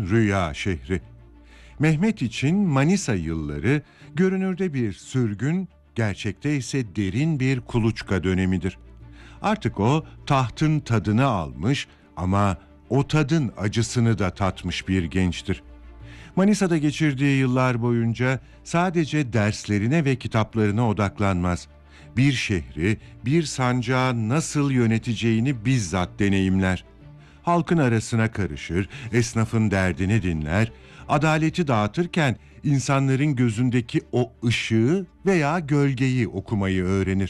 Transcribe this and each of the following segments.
rüya şehri. Mehmet için Manisa yılları görünürde bir sürgün, gerçekte ise derin bir kuluçka dönemidir. Artık o tahtın tadını almış ama o tadın acısını da tatmış bir gençtir. Manisa'da geçirdiği yıllar boyunca sadece derslerine ve kitaplarına odaklanmaz. Bir şehri, bir sancağı nasıl yöneteceğini bizzat deneyimler. Halkın arasına karışır, esnafın derdini dinler, adaleti dağıtırken insanların gözündeki o ışığı veya gölgeyi okumayı öğrenir.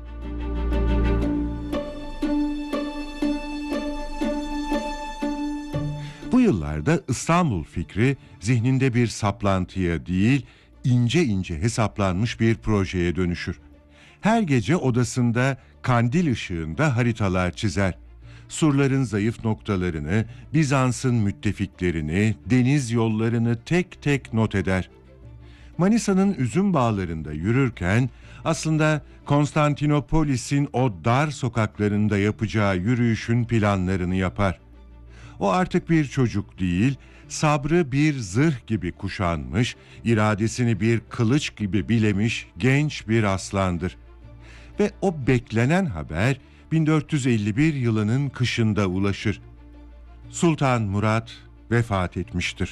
Bu yıllarda İstanbul fikri zihninde bir saplantıya değil, ince ince hesaplanmış bir projeye dönüşür. Her gece odasında kandil ışığında haritalar çizer. Surların zayıf noktalarını, Bizans'ın müttefiklerini, deniz yollarını tek tek not eder. Manisa'nın üzüm bağlarında yürürken aslında Konstantinopolis'in o dar sokaklarında yapacağı yürüyüşün planlarını yapar. O artık bir çocuk değil, sabrı bir zırh gibi kuşanmış, iradesini bir kılıç gibi bilemiş genç bir aslandır. Ve o beklenen haber 1451 yılının kışında ulaşır. Sultan Murat vefat etmiştir.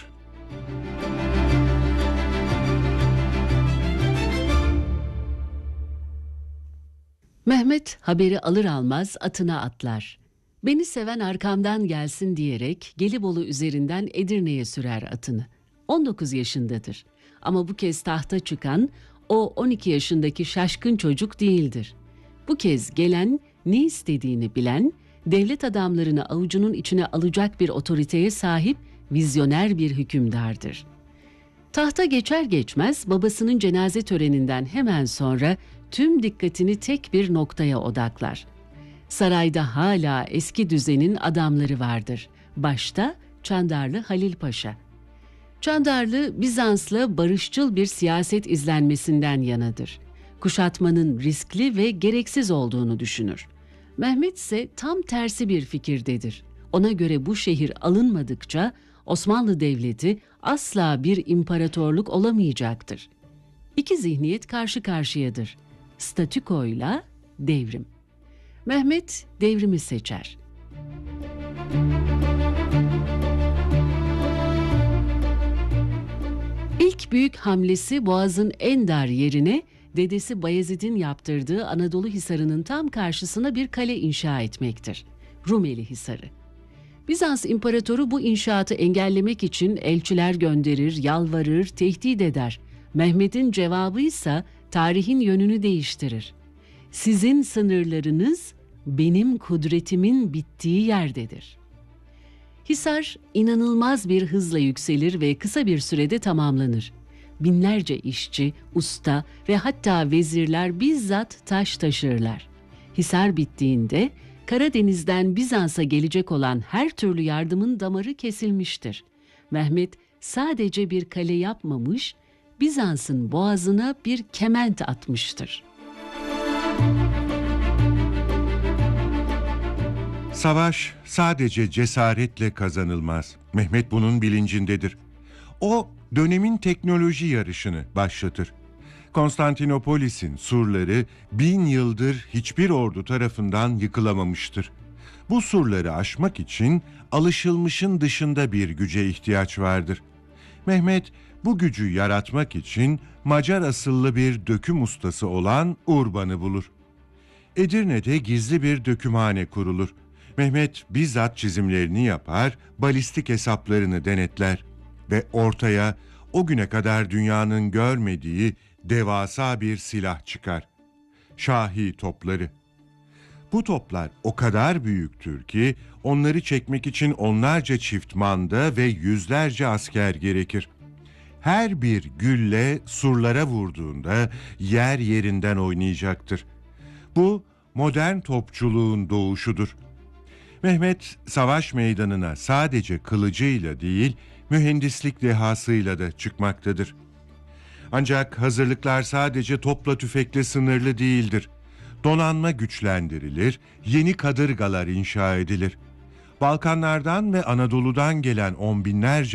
Mehmet haberi alır almaz atına atlar. Beni seven arkamdan gelsin diyerek Gelibolu üzerinden Edirne'ye sürer atını. 19 yaşındadır. Ama bu kez tahta çıkan o 12 yaşındaki şaşkın çocuk değildir. Bu kez gelen, ne istediğini bilen, devlet adamlarını avucunun içine alacak bir otoriteye sahip vizyoner bir hükümdardır. Tahta geçer geçmez babasının cenaze töreninden hemen sonra tüm dikkatini tek bir noktaya odaklar. Sarayda hala eski düzenin adamları vardır. Başta Çandarlı Halil Paşa. Çandarlı, Bizans'la barışçıl bir siyaset izlenmesinden yanadır. Kuşatmanın riskli ve gereksiz olduğunu düşünür. Mehmet ise tam tersi bir fikirdedir. Ona göre bu şehir alınmadıkça Osmanlı Devleti asla bir imparatorluk olamayacaktır. İki zihniyet karşı karşıyadır. Statükoyla devrim. Mehmet devrimi seçer. İlk büyük hamlesi Boğaz'ın en dar yerine dedesi Bayezid'in yaptırdığı Anadolu Hisarı'nın tam karşısına bir kale inşa etmektir. Rumeli Hisarı. Bizans İmparatoru bu inşaatı engellemek için elçiler gönderir, yalvarır, tehdit eder. Mehmet'in cevabı ise tarihin yönünü değiştirir. Sizin sınırlarınız benim kudretimin bittiği yerdedir. Hisar inanılmaz bir hızla yükselir ve kısa bir sürede tamamlanır. Binlerce işçi, usta ve hatta vezirler bizzat taş taşırlar. Hisar bittiğinde Karadeniz'den Bizans'a gelecek olan her türlü yardımın damarı kesilmiştir. Mehmet sadece bir kale yapmamış, Bizans'ın boğazına bir kement atmıştır. Savaş sadece cesaretle kazanılmaz. Mehmet bunun bilincindedir. O dönemin teknoloji yarışını başlatır. Konstantinopolis'in surları 1000 yıldır hiçbir ordu tarafından yıkılamamıştır. Bu surları aşmak için alışılmışın dışında bir güce ihtiyaç vardır. Mehmet bu gücü yaratmak için Macar asıllı bir döküm ustası olan Urban'ı bulur. Edirne'de gizli bir dökümhane kurulur. Mehmet bizzat çizimlerini yapar, balistik hesaplarını denetler ve ortaya o güne kadar dünyanın görmediği devasa bir silah çıkar. Şahi topları. Bu toplar o kadar büyüktür ki onları çekmek için onlarca çift manda ve yüzlerce asker gerekir. Her bir gülle surlara vurduğunda yer yerinden oynayacaktır. Bu modern topçuluğun doğuşudur. Mehmet savaş meydanına sadece kılıcıyla değil, mühendislik dehasıyla da çıkmaktadır. Ancak hazırlıklar sadece topla tüfekle sınırlı değildir. Donanma güçlendirilir, yeni kadırgalar inşa edilir. Balkanlardan ve Anadolu'dan gelen on binlerce